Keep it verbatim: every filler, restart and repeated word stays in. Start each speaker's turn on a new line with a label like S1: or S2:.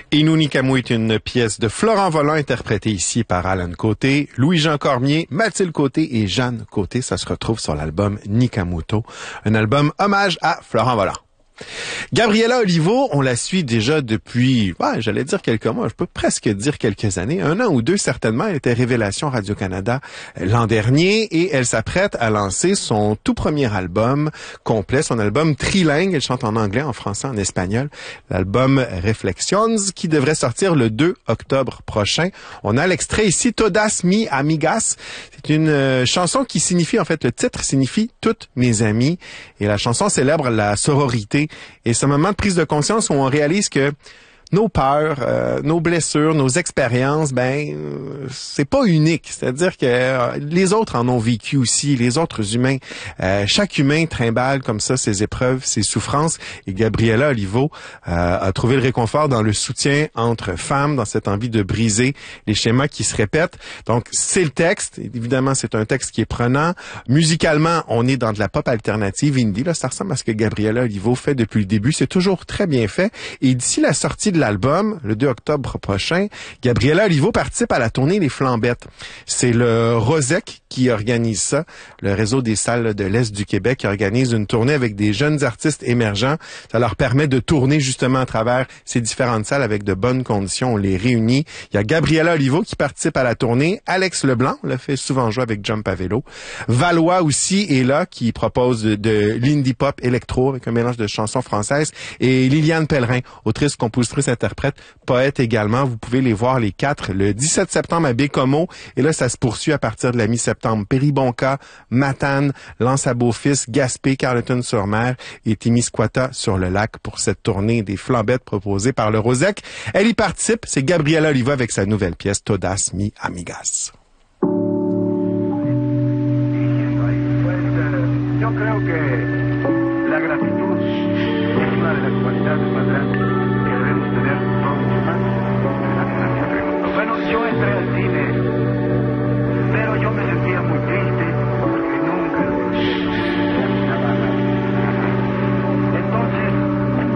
S1: Inounicamou est une pièce de Florent Volant interprétée ici par Alan Côté, Louis-Jean Cormier, Mathilde Côté et Jeanne Côté. Ça se retrouve sur l'album Nikamuto, un album hommage à Florent Volant. Gabriela Olivo, on la suit déjà depuis, ouais, j'allais dire quelques mois, je peux presque dire quelques années, un an ou deux certainement. Elle était révélation Radio-Canada l'an dernier et elle s'apprête à lancer son tout premier album complet, son album trilingue. Elle chante en anglais, en français, en espagnol. L'album Reflections qui devrait sortir le deux octobre prochain. On a l'extrait ici, Todas mi amigas. C'est une euh, chanson qui signifie, en fait, le titre signifie toutes mes amies. Et la chanson célèbre la sororité. Et ce moment de prise de conscience où on réalise que nos peurs, euh, nos blessures, nos expériences, ben euh, c'est pas unique. C'est-à-dire que euh, les autres en ont vécu aussi, les autres humains. Euh, chaque humain trimballe comme ça ses épreuves, ses souffrances. Et Gabriela Olivo euh, a trouvé le réconfort dans le soutien entre femmes, dans cette envie de briser les schémas qui se répètent. Donc c'est le texte. Évidemment, c'est un texte qui est prenant. Musicalement, on est dans de la pop alternative indie. Là, ça ressemble à ce que Gabriela Olivo fait depuis le début. C'est toujours très bien fait. Et d'ici la sortie de l'album, le deux octobre prochain, Gabriela Olivo participe à la tournée Les Flambettes. C'est le Rosec qui organise ça, le réseau des salles de l'Est du Québec qui organise une tournée avec des jeunes artistes émergents. Ça leur permet de tourner justement à travers ces différentes salles avec de bonnes conditions. On les réunit. Il y a Gabriela Olivo qui participe à la tournée. Alex Leblanc, on l'a fait souvent jouer avec Jump à vélo. Valois aussi est là, qui propose de, de l'indie pop électro avec un mélange de chansons françaises. Et Liliane Pellerin, autrice, compositrice, interprète, poète également. Vous pouvez les voir les quatre le dix-sept septembre à Bécomo. Et là, ça se poursuit à partir de la mi-septembre. Péribonka, Matane, Lens-à-Beaufils, Gaspé, Carleton-sur-Mer et Témiscouata sur le lac pour cette tournée des Flambettes proposée par le Rosec. Elle y participe. C'est Gabriela Olivo avec sa nouvelle pièce Todas mi amigas.
S2: Yo creo que